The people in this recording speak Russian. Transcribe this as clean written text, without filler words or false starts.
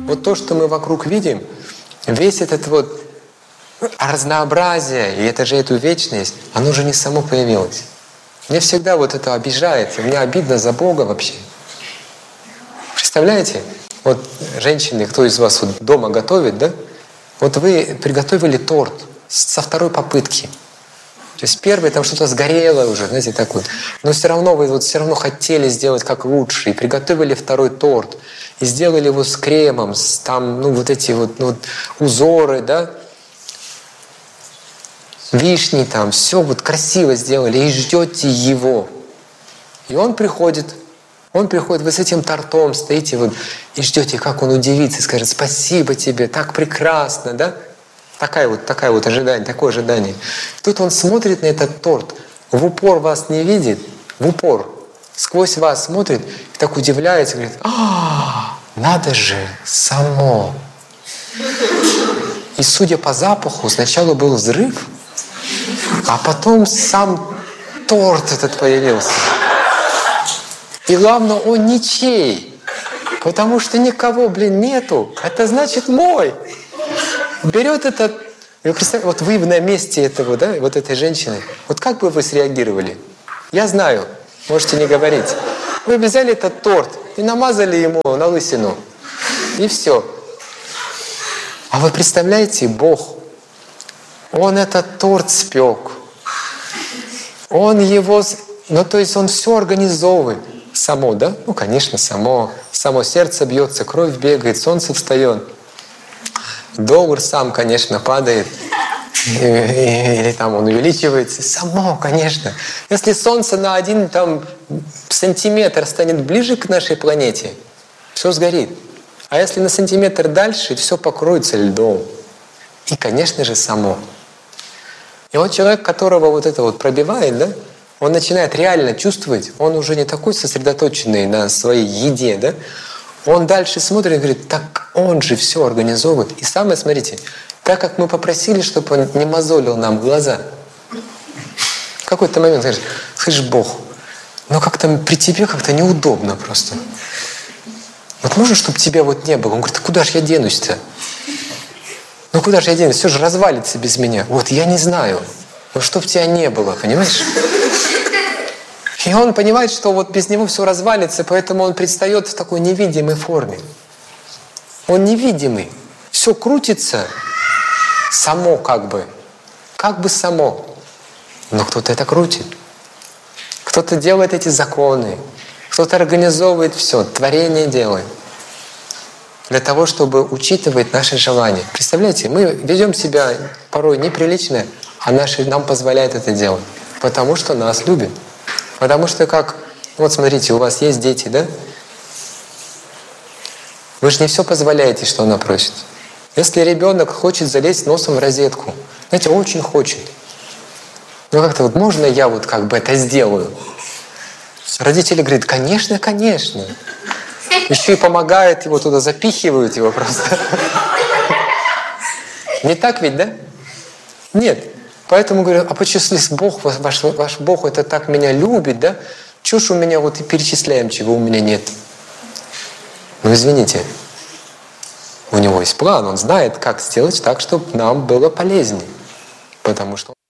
Вот то, что мы вокруг видим, весь этот вот разнообразие, и это же эту вечность, оно же не само появилось. Мне всегда вот это обижает, и мне обидно за Бога вообще. Представляете? Вот женщины, кто из вас вот дома готовит, да? Вот вы приготовили торт со второй попытки. То есть первый там что-то сгорело уже, знаете, так вот. Но все равно вы вот все равно хотели сделать как лучше, и приготовили второй торт, и сделали его с кремом, с там, ну вот эти вот, ну, вот узоры, да? Вишни там, все вот красиво сделали, и ждете его. И он приходит, вы с этим тортом стоите вот и ждете, как он удивится, и скажет: спасибо тебе, так прекрасно, да? Такое вот ожидание. Тут он смотрит на этот торт, в упор вас не видит, в упор, сквозь вас смотрит, и так удивляется, говорит: надо же, само. И судя по запаху, сначала был взрыв, а потом сам торт этот появился. И главное, он ничей, потому что никого, нету. Это значит мой. Берет этот, вы представляете, вот вы на месте этого, да, вот этой женщины, вот как бы вы среагировали? Я знаю, можете не говорить. Вы взяли этот торт и намазали ему на лысину, и все. А вы представляете, Бог, Он этот торт спек, Он его, ну то есть Он все организовывает. Само, да? Ну, конечно, само сердце бьется, кровь бегает, солнце встает. Доллар сам, конечно, падает, или там он увеличивается. Само, конечно. Если солнце на 1 там сантиметр станет ближе к нашей планете, все сгорит. А если на сантиметр дальше, все покроется льдом. И, конечно же, само. И вот человек, которого вот это вот пробивает, да, он начинает реально чувствовать, он уже не такой сосредоточенный на своей еде, да, он дальше смотрит и говорит: так он же все организовывает. И самое, смотрите, так как мы попросили, чтобы он не мозолил нам глаза, в какой-то момент говорит: слышь, Бог, ну как-то при тебе как-то неудобно просто. Вот можно, чтобы тебя вот не было? Он говорит: куда же я денусь-то? Ну куда же я денусь? Все же развалится без меня. Вот я не знаю. Ну чтоб тебя не было, понимаешь? И он понимает, что вот без него все развалится, поэтому он предстает в такой невидимой форме. Он невидимый. Все крутится само как бы само. Но кто-то это крутит. Кто-то делает эти законы. Кто-то организовывает все, творение делает. Для того, чтобы учитывать наши желания. Представляете, мы ведем себя порой неприлично, а нам позволяет это делать. Потому что нас любят. Потому что вот смотрите, у вас есть дети, да? Вы же не все позволяете, что она просит. Если ребенок хочет залезть носом в розетку, знаете, очень хочет. Ну как-то вот можно я вот как бы это сделаю? Родители говорят: конечно, конечно. Еще и помогают его туда, запихивают его просто. Не так ведь, да? Нет. Поэтому говорю: а почему Бог, ваш Бог это так меня любит, да? Чего ж у меня вот и перечисляем, чего у меня нет? Ну извините, у него есть план, он знает, как сделать так, чтобы нам было полезнее. Потому что